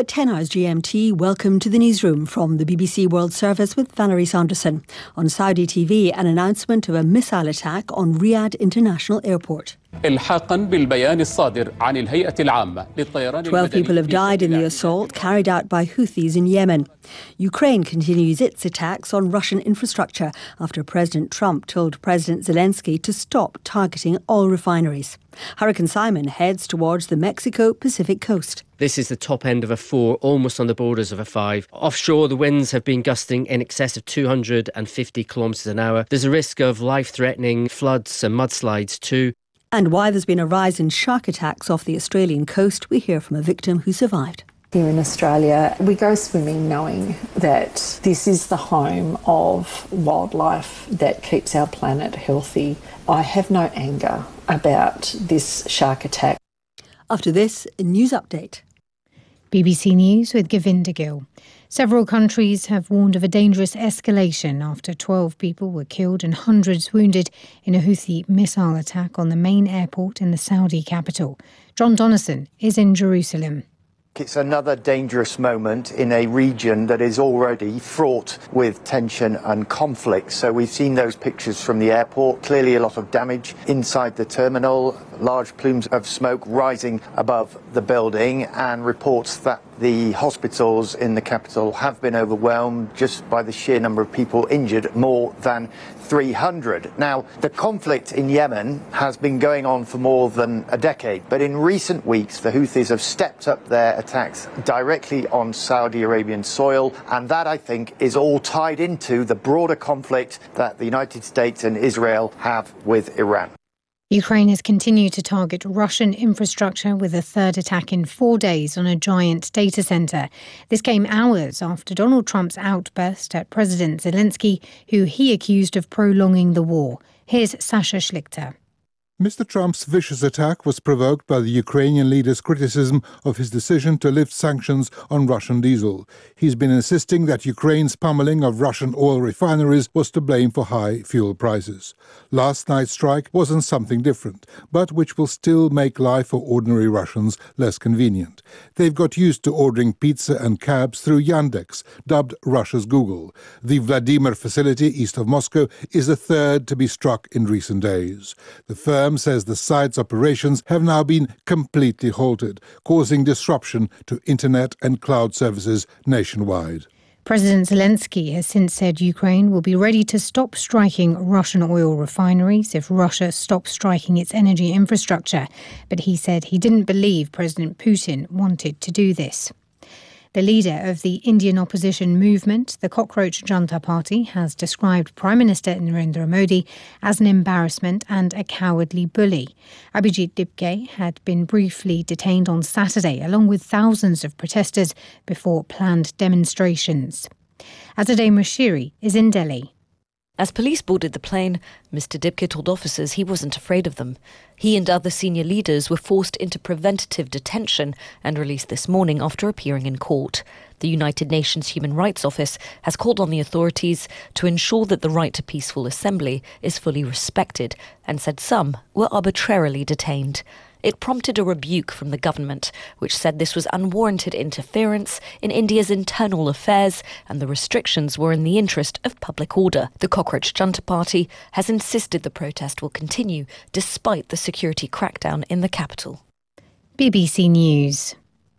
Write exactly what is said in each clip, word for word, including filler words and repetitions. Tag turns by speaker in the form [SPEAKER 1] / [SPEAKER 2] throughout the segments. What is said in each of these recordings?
[SPEAKER 1] At ten hours G M T, welcome to the newsroom from the B B C World Service with Valerie Sanderson. On Saudi T V, an announcement of a missile attack on Riyadh International Airport.
[SPEAKER 2] twelve
[SPEAKER 1] people have died in the assault carried out by Houthis in Yemen. Ukraine continues its attacks on Russian infrastructure after President Trump told President Zelensky to stop targeting oil refineries. Hurricane Simon heads towards the Mexico Pacific coast.
[SPEAKER 3] This is the top end of a four, almost on the borders of a five. Offshore, the winds have been gusting in excess of two hundred fifty kilometres an hour. There's a risk of life-threatening floods and mudslides too.
[SPEAKER 1] And why there's been a rise in shark attacks off the Australian coast, we hear from a victim who survived.
[SPEAKER 4] Here in Australia, we go swimming knowing that this is the home of wildlife that keeps our planet healthy. I have no anger about this shark attack.
[SPEAKER 1] After this, a news update.
[SPEAKER 5] B B C News with Govinda Gill. Several countries have warned of a dangerous escalation after twelve people were killed and hundreds wounded in a Houthi missile attack on the main airport in the Saudi capital. John Donnison is in Jerusalem.
[SPEAKER 6] It's another dangerous moment in a region that is already fraught with tension and conflict. So we've seen those pictures from the airport, clearly a lot of damage inside the terminal, large plumes of smoke rising above the building, and reports that the hospitals in the capital have been overwhelmed just by the sheer number of people injured, more than three hundred. Now, the conflict in Yemen has been going on for more than a decade, but in recent weeks the Houthis have stepped up their attacks directly on Saudi Arabian soil, and that, I think, is all tied into the broader conflict that the United States and Israel have with Iran.
[SPEAKER 5] Ukraine has continued to target Russian infrastructure with a third attack in four days on a giant data centre. This came hours after Donald Trump's outburst at President Zelensky, who he accused of prolonging the war. Here's Sasha Schlichter.
[SPEAKER 7] Mister Trump's vicious attack was provoked by the Ukrainian leader's criticism of his decision to lift sanctions on Russian diesel. He's been insisting that Ukraine's pummeling of Russian oil refineries was to blame for high fuel prices. Last night's strike wasn't something different, but which will still make life for ordinary Russians less convenient. They've got used to ordering pizza and cabs through Yandex, dubbed Russia's Google. The Vladimir facility east of Moscow is the third to be struck in recent days. The firm says the site's operations have now been completely halted, causing disruption to internet and cloud services nationwide.
[SPEAKER 5] President Zelensky has since said Ukraine will be ready to stop striking Russian oil refineries if Russia stops striking its energy infrastructure. But he said he didn't believe President Putin wanted to do this. The leader of the Indian opposition movement, the Cockroach Junta Party, has described Prime Minister Narendra Modi as an embarrassment and a cowardly bully. Abhijit Dipke had been briefly detained on Saturday, along with thousands of protesters, before planned demonstrations. Azadeh Moshiri is in Delhi.
[SPEAKER 8] As police boarded the plane, Mister Dipke told officers he wasn't afraid of them. He and other senior leaders were forced into preventative detention and released this morning after appearing in court. The United Nations Human Rights Office has called on the authorities to ensure that the right to peaceful assembly is fully respected and said some were arbitrarily detained. It prompted a rebuke from the government, which said this was unwarranted interference in India's internal affairs and the restrictions were in the interest of public order. The Cockroach Junta Party has insisted the protest will continue despite the security crackdown in the capital.
[SPEAKER 5] B B C News.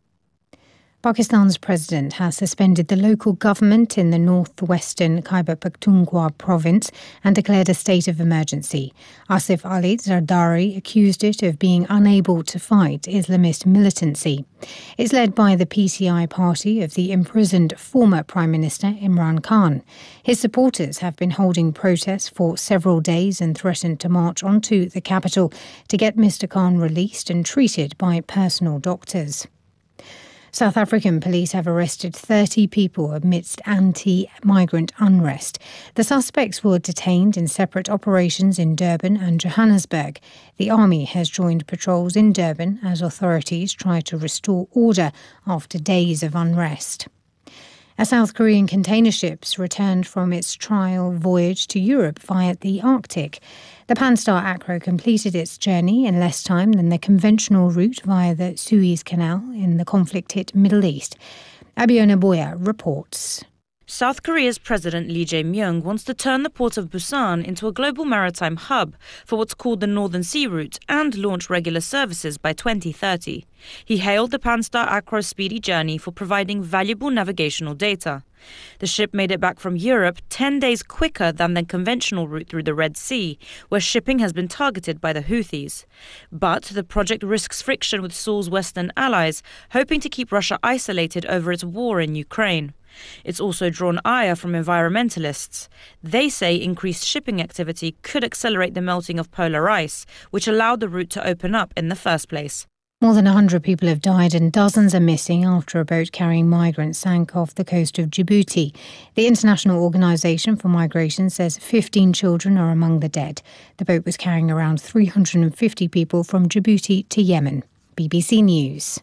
[SPEAKER 5] Pakistan's president has suspended the local government in the northwestern Khyber Pakhtunkhwa province and declared a state of emergency. Asif Ali Zardari accused it of being unable to fight Islamist militancy. It's led by the P T I party of the imprisoned former Prime Minister Imran Khan. His supporters have been holding protests for several days and threatened to march onto the capital to get Mister Khan released and treated by personal doctors. South African police have arrested thirty people amidst anti-migrant unrest. The suspects were detained in separate operations in Durban and Johannesburg. The army has joined patrols in Durban as authorities try to restore order after days of unrest. A South Korean container ship returned from its trial voyage to Europe via the Arctic. The Panstar Acro completed its journey in less time than the conventional route via the Suez Canal in the conflict-hit Middle East. Abiona Boya reports.
[SPEAKER 2] South Korea's President Lee Jae-myung wants to turn the port of Busan into a global maritime hub for what's called the Northern Sea Route and launch regular services by twenty thirty. He hailed the Panstar Acro's speedy journey for providing valuable navigational data. The ship made it back from Europe ten days quicker than the conventional route through the Red Sea, where shipping has been targeted by the Houthis. But the project risks friction with Seoul's Western allies, hoping to keep Russia isolated over its war in Ukraine. It's also drawn ire from environmentalists. They say increased shipping activity could accelerate the melting of polar ice, which allowed the route to open up in the first place.
[SPEAKER 5] More than one hundred people have died and dozens are missing after a boat carrying migrants sank off the coast of Djibouti. The International Organization for Migration says fifteen children are among the dead. The boat was carrying around three hundred fifty people from Djibouti to Yemen. B B C News.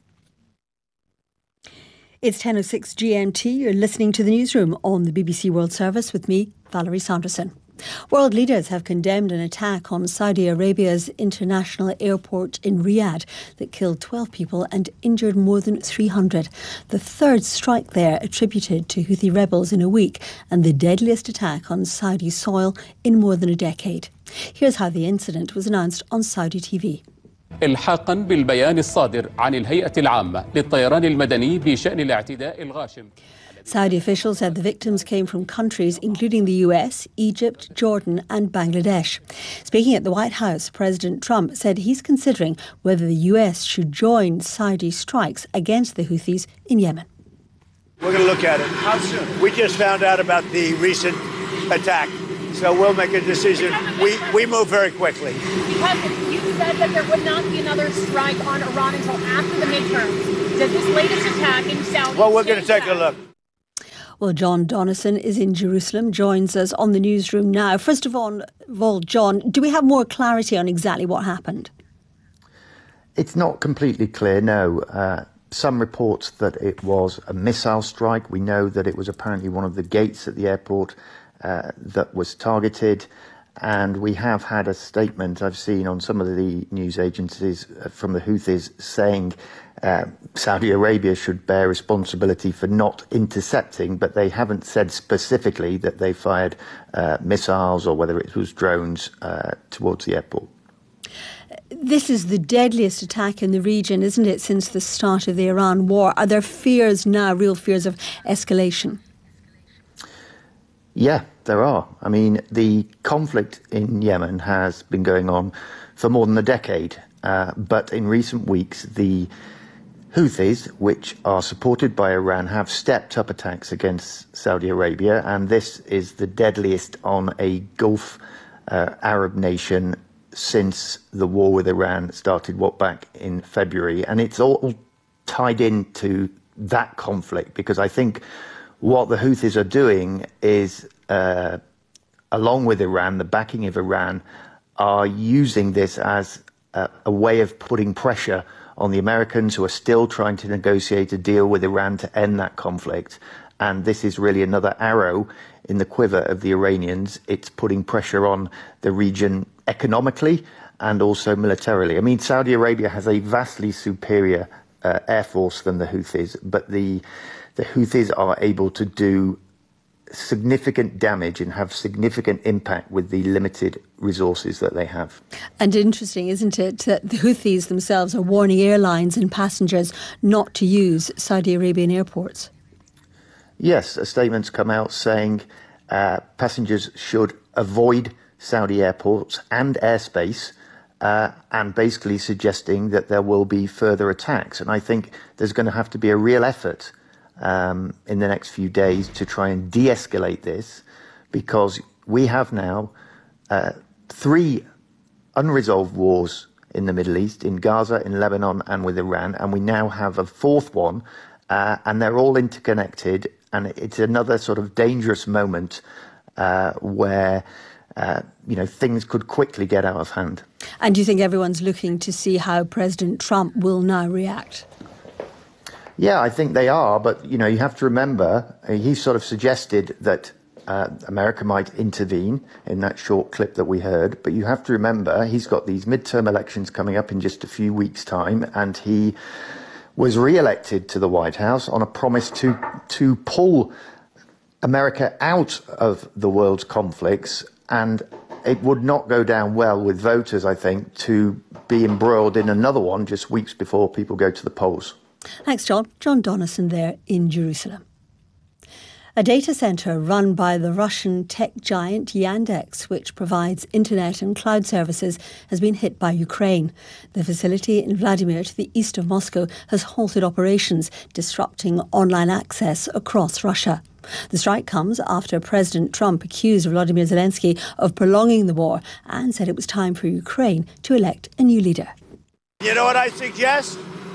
[SPEAKER 1] It's ten oh six G M T. You're listening to the newsroom on the B B C World Service with me, Valerie Sanderson. World leaders have condemned an attack on Saudi Arabia's international airport in Riyadh that killed twelve people and injured more than three hundred. The third strike there attributed to Houthi rebels in a week and the deadliest attack on Saudi soil in more than a decade. Here's how the incident was announced on Saudi T V.
[SPEAKER 9] الحاقا بالبيان الصادر عن الهيئة العامة للطيران المدني بشأن الاعتداء الغاشم.
[SPEAKER 1] Saudi officials said the victims came from countries including the U S, Egypt, Jordan and Bangladesh. Speaking at the White House, President Trump said he's considering whether the U S should join Saudi strikes against the Houthis in Yemen.
[SPEAKER 10] We're going to look at it. How soon? We just found out about the recent attack, so we'll make a decision. We, we move very quickly.
[SPEAKER 11] Because you said that there would not be another strike on Iran until after the midterms. Does this latest attack in Saudi...
[SPEAKER 10] Well, we're going to take a look.
[SPEAKER 1] Well, John Donnison is in Jerusalem, joins us on the newsroom now. First of all, John, do we have more clarity on exactly what happened?
[SPEAKER 6] It's not completely clear, no. Uh, some reports that it was a missile strike. We know that it was apparently one of the gates at the airport uh, that was targeted. And we have had a statement I've seen on some of the news agencies from the Houthis saying uh, Saudi Arabia should bear responsibility for not intercepting, but they haven't said specifically that they fired uh, missiles or whether it was drones uh, towards the airport.
[SPEAKER 1] This is the deadliest attack in the region, isn't it, since the start of the Iran war? Are there fears now, real fears of escalation?
[SPEAKER 6] Yeah, there are. I mean, the conflict in Yemen has been going on for more than a decade. Uh, but in recent weeks, the Houthis, which are supported by Iran, have stepped up attacks against Saudi Arabia. And this is the deadliest on a Gulf uh, Arab nation since the war with Iran started, what, back in February. And it's all tied into that conflict, because I think what the Houthis are doing is, uh, along with Iran, the backing of Iran, are using this as a, a way of putting pressure on the Americans, who are still trying to negotiate a deal with Iran to end that conflict. And this is really another arrow in the quiver of the Iranians. It's putting pressure on the region economically and also militarily. I mean, Saudi Arabia has a vastly superior uh, air force than the Houthis, but the The Houthis are able to do significant damage and have significant impact with the limited resources that they have.
[SPEAKER 1] And interesting, isn't it, that the Houthis themselves are warning airlines and passengers not to use Saudi Arabian airports?
[SPEAKER 6] Yes, a statement's come out saying uh, passengers should avoid Saudi airports and airspace, uh, and basically suggesting that there will be further attacks. And I think there's going to have to be a real effort Um, in the next few days to try and de-escalate this, because we have now uh, three unresolved wars in the Middle East, in Gaza, in Lebanon and with Iran, and we now have a fourth one, uh, and they're all interconnected, and it's another sort of dangerous moment uh, where uh, you know, things could quickly get out of hand.
[SPEAKER 1] And do you think everyone's looking to see how President Trump will now react?
[SPEAKER 6] Yeah, I think they are. But, you know, you have to remember, uh, he sort of suggested that uh, America might intervene in that short clip that we heard. But you have to remember, he's got these midterm elections coming up in just a few weeks' time, and he was re-elected to the White House on a promise to to pull America out of the world's conflicts, and it would not go down well with voters, I think, to be embroiled in another one just weeks before people go to the polls.
[SPEAKER 1] Thanks, John. John Donnison there in Jerusalem. A data centre run by the Russian tech giant Yandex, which provides internet and cloud services, has been hit by Ukraine. The facility in Vladimir, to the east of Moscow, has halted operations, disrupting online access across Russia. The strike comes after President Trump accused Volodymyr Zelensky of prolonging the war and said it was time for Ukraine to elect a new leader.
[SPEAKER 10] You know what I suggest?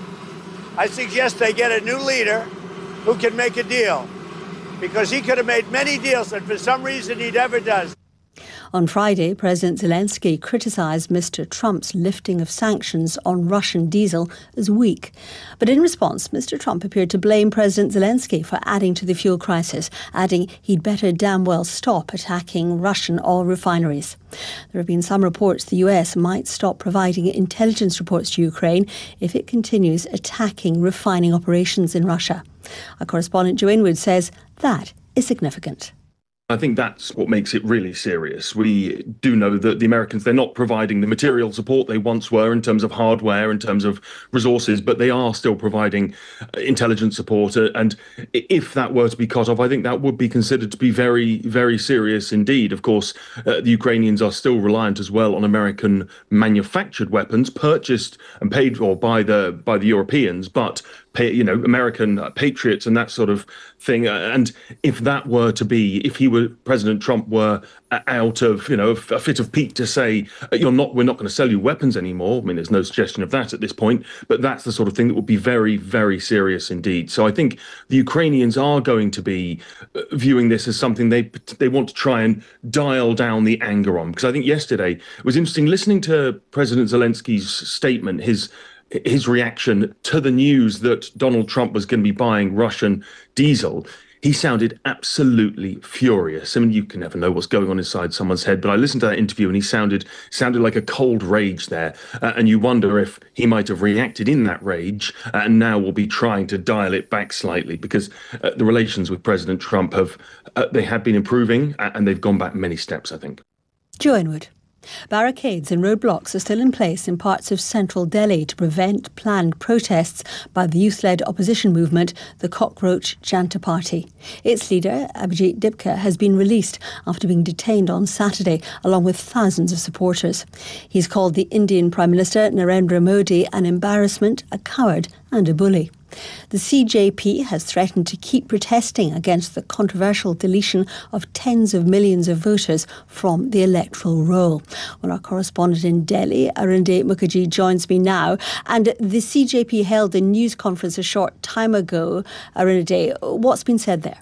[SPEAKER 10] I suggest they get a new leader who can make a deal. Because he could have made many deals that for some reason he never does.
[SPEAKER 1] On Friday, President Zelensky criticised Mister Trump's lifting of sanctions on Russian diesel as weak. But in response, Mister Trump appeared to blame President Zelensky for adding to the fuel crisis, adding he'd better damn well stop attacking Russian oil refineries. There have been some reports the U S might stop providing intelligence reports to Ukraine if it continues attacking refining operations in Russia. Our correspondent Joe Inwood says that is significant.
[SPEAKER 12] I think that's what makes it really serious. We do know that the Americans, they're not providing the material support they once were in terms of hardware, in terms of resources, but they are still providing intelligence support. And if that were to be cut off, I think that would be considered to be very, very serious indeed. Of course, uh, the Ukrainians are still reliant as well on American manufactured weapons purchased and paid for by the by the Europeans, but Pay, you know, American uh, patriots and that sort of thing. Uh, and if that were to be, if he were, President Trump were uh, out of, you know, a fit of pique to say, uh, you're not, we're not going to sell you weapons anymore. I mean, there's no suggestion of that at this point, but that's the sort of thing that would be very, very serious indeed. So I think the Ukrainians are going to be uh, viewing this as something they they want to try and dial down the anger on. Because I think yesterday it was interesting listening to President Zelensky's statement, his his reaction to the news that Donald Trump was going to be buying Russian diesel. He sounded absolutely furious. I mean, you can never know what's going on inside someone's head, but I listened to that interview and he sounded sounded like a cold rage there. Uh, and you wonder if he might have reacted in that rage uh, and now will be trying to dial it back slightly, because uh, the relations with President Trump have, uh, they had been improving uh, and they've gone back many steps, I think.
[SPEAKER 1] Joe Inwood. Barricades and roadblocks are still in place in parts of central Delhi to prevent planned protests by the youth-led opposition movement, the Cockroach Janta Party. Its leader, Abhijit Dipka, has been released after being detained on Saturday, along with thousands of supporters. He's called the Indian Prime Minister Narendra Modi an embarrassment, a coward and a bully. The C J P has threatened to keep protesting against the controversial deletion of tens of millions of voters from the electoral roll. Well, our correspondent in Delhi, Arunde Mukherjee, joins me now. And the C J P held a news conference a short time ago. Arunde, what's been said there?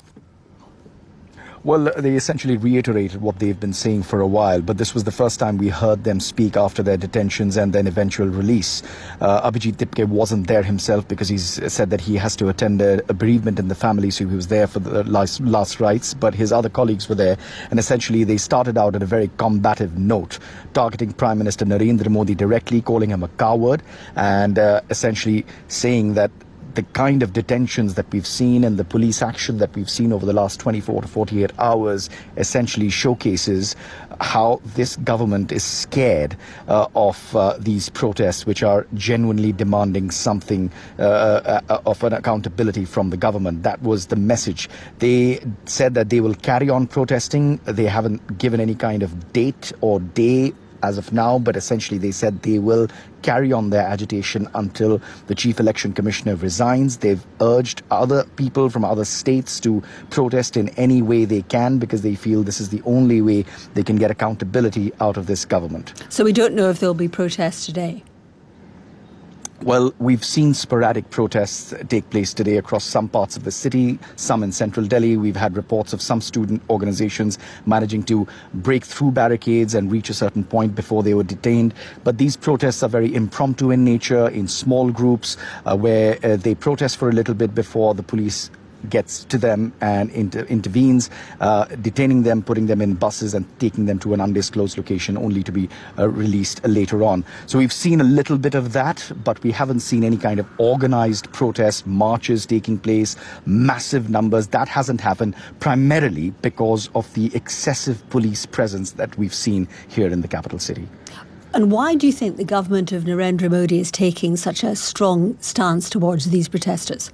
[SPEAKER 13] Well, they essentially reiterated what they've been saying for a while, but this was the first time we heard them speak after their detentions and then eventual release. Uh, Abhijit Dipke wasn't there himself because he's said that he has to attend a, a bereavement in the family, so he was there for the last, last rites, but his other colleagues were there. And essentially, they started out at a very combative note, targeting Prime Minister Narendra Modi directly, calling him a coward, and uh, essentially saying that the kind of detentions that we've seen and the police action that we've seen over the last twenty-four to forty-eight hours essentially showcases how this government is scared uh, of uh, these protests, which are genuinely demanding something uh, uh, of an accountability from the government. That was the message. They said that they will carry on protesting. They haven't given any kind of date or day as of now, but essentially they said they will carry on their agitation until the Chief Election Commissioner resigns. They've urged other people from other states to protest in any way they can because they feel this is the only way they can get accountability out of this government.
[SPEAKER 1] So we don't know if there'll be protests today?
[SPEAKER 13] Well, we've seen sporadic protests take place today across some parts of the city, some in central Delhi. We've had reports of some student organizations managing to break through barricades and reach a certain point before they were detained. But these protests are very impromptu in nature, in small groups, uh, where uh, they protest for a little bit before the police gets to them and inter- intervenes, uh, detaining them, putting them in buses and taking them to an undisclosed location only to be uh, released later on. So we've seen a little bit of that, but we haven't seen any kind of organized protest, marches taking place, massive numbers. That hasn't happened, primarily because of the excessive police presence that we've seen here in the capital city.
[SPEAKER 1] And why do you think the government of Narendra Modi is taking such a strong stance towards these protesters?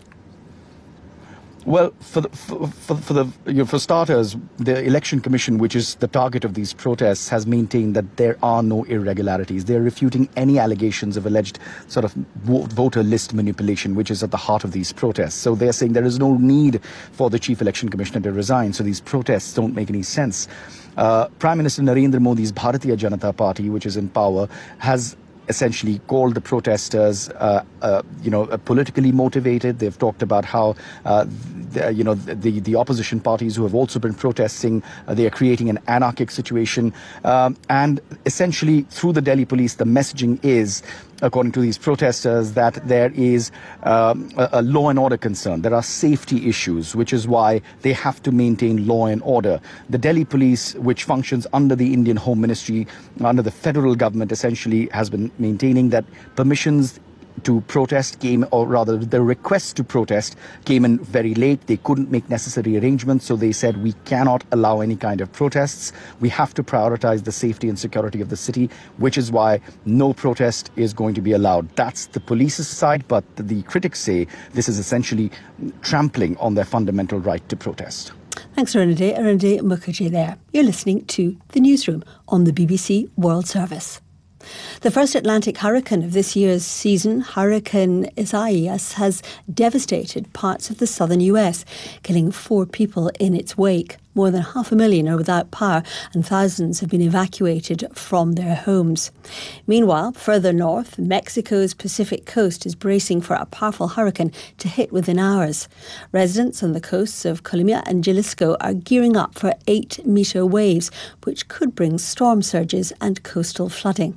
[SPEAKER 13] Well, for the, for, for, for the you know, for starters, the Election Commission, which is the target of these protests, has maintained that there are no irregularities. They're refuting any allegations of alleged sort of voter list manipulation, which is at the heart of these protests. So they're saying there is no need for the Chief Election Commissioner to resign. So these protests don't make any sense. Uh, Prime Minister Narendra Modi's Bharatiya Janata Party, which is in power, has essentially called the protesters, uh, uh, you know, uh, politically motivated. They've talked about how, uh, the, you know, the, the opposition parties who have also been protesting, uh, they are creating an anarchic situation. Um, and essentially, through the Delhi police, the messaging is, according to these protesters, that there is um, a, a law and order concern. There are safety issues, which is why they have to maintain law and order. The Delhi police, which functions under the Indian Home Ministry, under the federal government, essentially has been maintaining that permissions to protest came, or rather the request to protest came in very late. They couldn't make necessary arrangements, so they said we cannot allow any kind of protests. We have to prioritize the safety and security of the city, which is why no protest is going to be allowed. That's the police's side, but the critics say this is essentially trampling on their fundamental right to protest.
[SPEAKER 1] Thanks, Arunade. Arunade Mukherjee there. You're listening to The Newsroom on the B B C World Service. The first Atlantic hurricane of this year's season, Hurricane Isaias, has devastated parts of the southern U S, killing four people in its wake. More than half a million are without power and thousands have been evacuated from their homes. Meanwhile, further north, Mexico's Pacific coast is bracing for a powerful hurricane to hit within hours. Residents on the coasts of Colima and Jalisco are gearing up for eight-metre waves, which could bring storm surges and coastal flooding.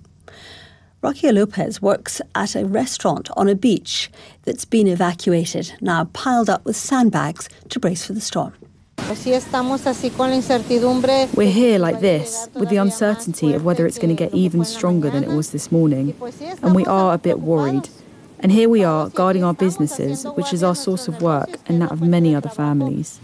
[SPEAKER 1] Rokia Lopez works at a restaurant on a beach that's been evacuated, now piled up with sandbags to brace for the storm.
[SPEAKER 14] We're here like this, with the uncertainty of whether it's going to get even stronger than it was this morning. And we are a bit worried. And here we are, guarding our businesses, which is our source of work and that of many other families.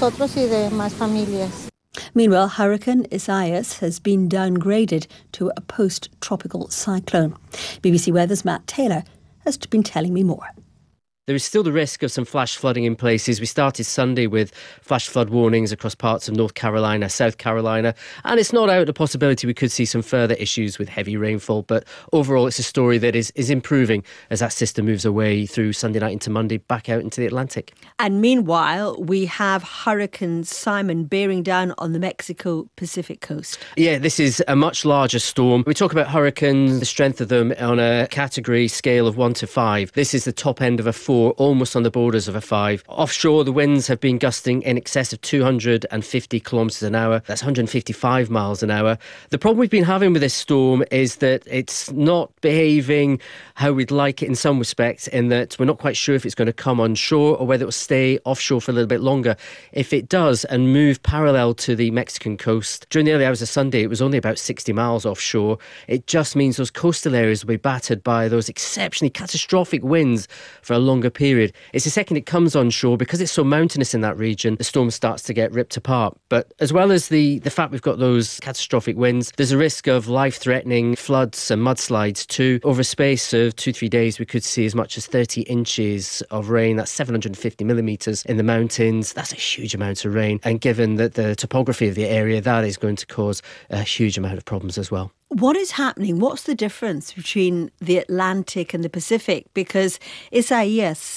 [SPEAKER 1] Meanwhile, Hurricane Isaias has been downgraded to a post-tropical cyclone. B B C Weather's Matt Taylor has been telling me more.
[SPEAKER 3] There is still the risk of some flash flooding in places. We started Sunday with flash flood warnings across parts of North Carolina, South Carolina, and it's not out of the possibility we could see some further issues with heavy rainfall. But overall, it's a story that is, is improving as that system moves away through Sunday night into Monday, back out into the Atlantic.
[SPEAKER 1] And meanwhile, we have Hurricane Simon bearing down on the Mexico Pacific coast.
[SPEAKER 3] Yeah, this is a much larger storm. We talk about hurricanes, the strength of them on a category scale of one to five. This is the top end of a four. Almost on the borders of a five. Offshore, the winds have been gusting in excess of two hundred fifty kilometres an hour. That's one hundred fifty-five miles an hour. The problem we've been having with this storm is that it's not behaving how we'd like it in some respects, in that we're not quite sure if it's going to come onshore or whether it will stay offshore for a little bit longer. If it does and move parallel to the Mexican coast, during the early hours of Sunday, it was only about sixty miles offshore. It just means those coastal areas will be battered by those exceptionally catastrophic winds for a longer period. It's the second it comes onshore, because it's so mountainous in that region, the storm starts to get ripped apart. But as well as the, the fact we've got those catastrophic winds, there's a risk of life-threatening floods and mudslides too. Over a space of two, three days, we could see as much as thirty inches of rain. That's seven hundred fifty millimetres in the mountains. That's a huge amount of rain. And given that the topography of the area, that is going to cause a huge amount of problems as well.
[SPEAKER 1] What is happening? What's the difference between the Atlantic and the Pacific? Because Isaias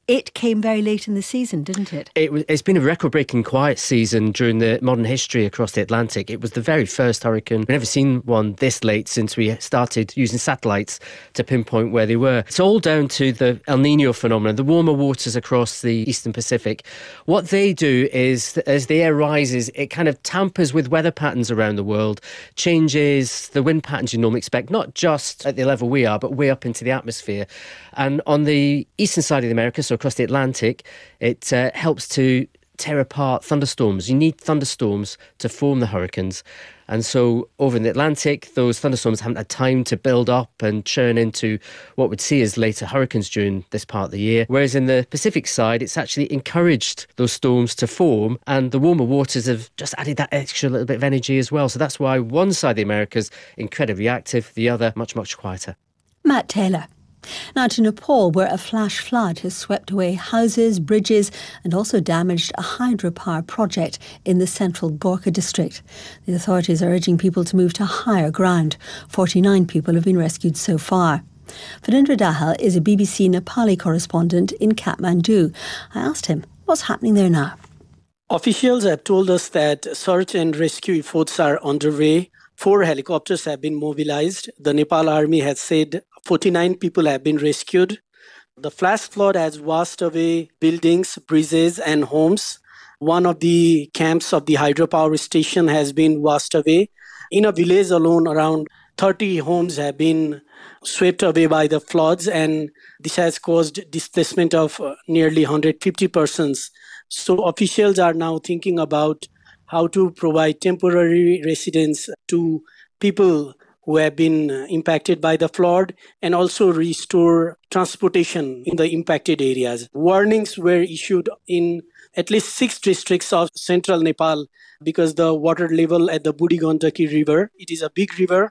[SPEAKER 1] it came very late in the season, didn't it?
[SPEAKER 3] it was, it's been a record-breaking quiet season during the modern history across the Atlantic. It was the very first hurricane. We've never seen one this late since we started using satellites to pinpoint where they were. It's all down to the El Niño phenomenon, the warmer waters across the eastern Pacific. What they do is, as the air rises, it kind of tampers with weather patterns around the world, changes the wind patterns you normally expect, not just at the level we are, but way up into the atmosphere. And on the eastern side of the Americas, so across the Atlantic, it uh, helps to tear apart thunderstorms. You need thunderstorms to form the hurricanes. And so over in the Atlantic, those thunderstorms haven't had time to build up and churn into what we'd see as later hurricanes during this part of the year. Whereas in the Pacific side, it's actually encouraged those storms to form, and the warmer waters have just added that extra little bit of energy as well. So that's why one side of the Americas incredibly active, the other much, much quieter.
[SPEAKER 1] Matt Taylor. Now to Nepal, where a flash flood has swept away houses, bridges and also damaged a hydropower project in the central Gorkha district. The authorities are urging people to move to higher ground. forty-nine people have been rescued so far. Phanindra Dahal is a B B C Nepali correspondent in Kathmandu. I asked him what's happening there now.
[SPEAKER 15] Officials have told us that search and rescue efforts are underway. Four helicopters have been mobilized. The Nepal Army has said forty-nine people have been rescued. The flash flood has washed away buildings, bridges and homes. One of the camps of the hydropower station has been washed away. In a village alone, around thirty homes have been swept away by the floods, and this has caused displacement of nearly one hundred fifty persons. So officials are now thinking about how to provide temporary residence to people who have been impacted by the flood and also restore transportation in the impacted areas. Warnings were issued in at least six districts of central Nepal because the water level at the Budi Gandaki River, it is a big river,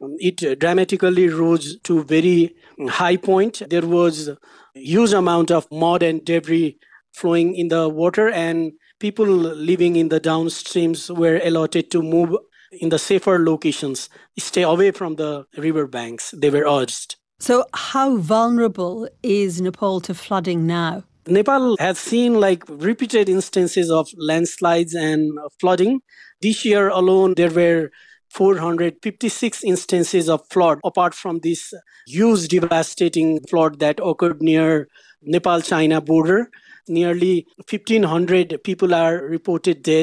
[SPEAKER 15] it dramatically rose to very high point. There was a huge amount of mud and debris flowing in the water, and people living in the downstreams were allotted to move in the safer locations, stay away from the river banks, they were urged.
[SPEAKER 1] So how vulnerable is Nepal to flooding now?
[SPEAKER 15] Nepal has seen like repeated instances of landslides and flooding. This year alone, there were four hundred fifty-six instances of flood, apart from this huge devastating flood that occurred near Nepal-China border. Nearly fifteen hundred people are reported dead.